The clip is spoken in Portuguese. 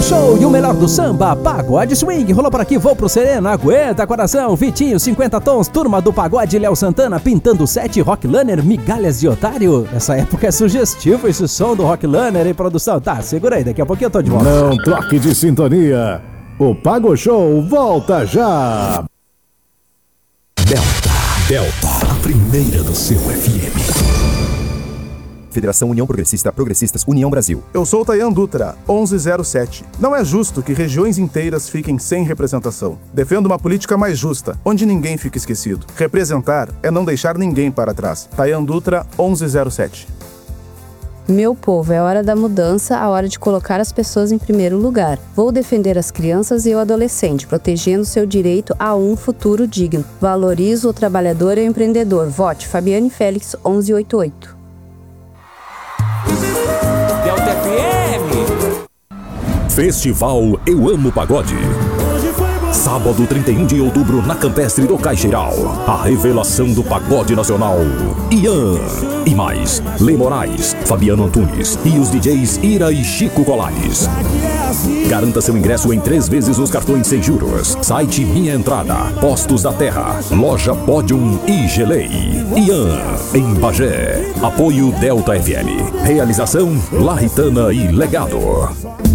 Show e o melhor do samba, pagode swing. Rolou por aqui, vou pro Sereno, aguenta coração. Vitinho, 50 tons, turma do pagode, Léo Santana pintando 7, Rocklunner, migalhas de otário. Essa época é sugestivo esse som do Rocklunner, hein, produção? Tá, segura aí, daqui a pouquinho eu tô de volta. Não troque de sintonia. O Pago Show volta já. Delta, a primeira do seu FM. Federação União Progressista, Progressistas União Brasil. Eu sou Tayan Dutra, 1107. Não é justo que regiões inteiras fiquem sem representação. Defendo uma política mais justa, onde ninguém fica esquecido. Representar é não deixar ninguém para trás. Tayan Dutra, 1107. Meu povo, é hora da mudança, a hora de colocar as pessoas em primeiro lugar. Vou defender as crianças e o adolescente, protegendo seu direito a um futuro digno. Valorizo o trabalhador e o empreendedor. Vote Fabiane Félix, 1188. Delta FM. Festival Eu Amo Pagode. Sábado 31 de outubro na Campestre do Caixeiral. A revelação do pagode nacional. Ian. E mais, Lê Moraes, Fabiano Antunes e os DJs Ira e Chico Colares. Garanta seu ingresso em 3 vezes nos cartões sem juros. Site Minha Entrada, Postos da Terra, Loja Podium e Gelei. Ian, em Bagé. Apoio Delta FM. Realização Larritana e Legado.